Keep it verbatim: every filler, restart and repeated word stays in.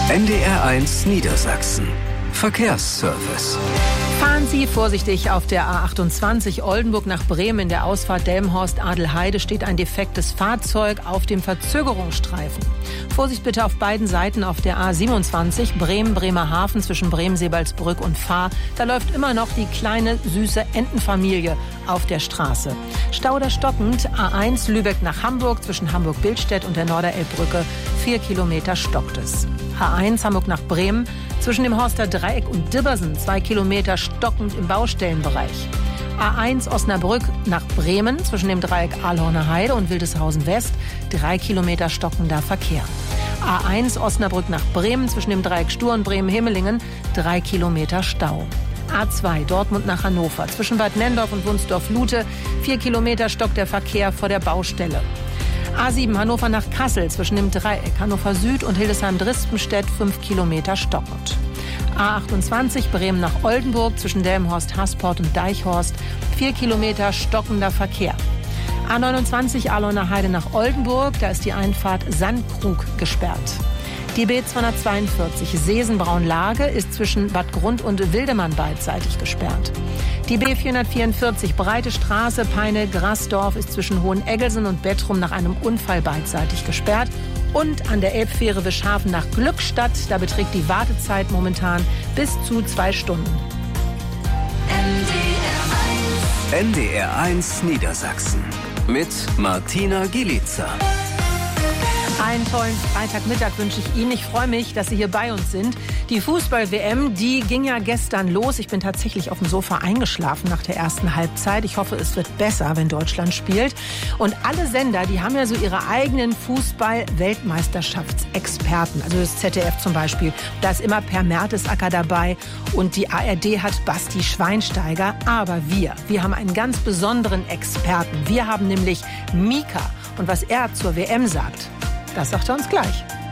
N D R eins Niedersachsen. Verkehrsservice. Fahren Sie vorsichtig auf der A achtundzwanzig Oldenburg nach Bremen. In der Ausfahrt Delmenhorst-Adelheide steht ein defektes Fahrzeug auf dem Verzögerungsstreifen. Vorsicht bitte auf beiden Seiten auf der A siebenundzwanzig Bremen-Bremerhaven zwischen Bremen-Sebalsbrück und Fahr. Da läuft immer noch die kleine, süße Entenfamilie auf der Straße. Stau oder stockend, A eins Lübeck nach Hamburg zwischen Hamburg-Billstedt und der Norderelbbrücke. Vier Kilometer stockt es. A eins Hamburg nach Bremen zwischen dem Horster Dreieck und Dibbersen. Zwei Kilometer stockend im Baustellenbereich. A eins Osnabrück nach Bremen zwischen dem Dreieck Ahlhorner Heide und Wildeshausen West. Drei Kilometer stockender Verkehr. A eins Osnabrück nach Bremen zwischen dem Dreieck Stur und Bremen-Himmelingen. Drei Kilometer Stau. A zwei Dortmund nach Hannover zwischen Bad Nenndorf und Wunsdorf-Lute. Vier Kilometer stockt der Verkehr vor der Baustelle. A sieben Hannover nach Kassel zwischen dem Dreieck Hannover Süd und Hildesheim-Drispenstedt. Fünf Kilometer stockend. A achtundzwanzig Bremen nach Oldenburg zwischen Delmenhorst, Hasport und Deichhorst. Vier Kilometer stockender Verkehr. A neunundzwanzig Ahlhorner Heide nach Oldenburg, da ist die Einfahrt Sandkrug gesperrt. Die B zweihundertzweiundvierzig Sesenbraun-Lage ist zwischen Bad Grund und Wildemann beidseitig gesperrt. Die B vierhundertvierundvierzig Breite Straße Peine-Grasdorf ist zwischen Hoheneggelsen und Bettrum nach einem Unfall beidseitig gesperrt. Und an der Elbfähre Wischhafen nach Glückstadt, da beträgt die Wartezeit momentan bis zu zwei Stunden. N D R eins Niedersachsen mit Martina Gielica. Einen tollen Freitagmittag wünsche ich Ihnen. Ich freue mich, dass Sie hier bei uns sind. Die Fußball-W M, die ging ja gestern los. Ich bin tatsächlich auf dem Sofa eingeschlafen nach der ersten Halbzeit. Ich hoffe, es wird besser, wenn Deutschland spielt. Und alle Sender, die haben ja so ihre eigenen Fußball-Weltmeisterschaftsexperten. Also das Z D F zum Beispiel. Da ist immer Per Mertesacker dabei. Und die A R D hat Basti Schweinsteiger. Aber wir, wir haben einen ganz besonderen Experten. Wir haben nämlich Mika. Und was er zur W M sagt, das sagt er uns gleich.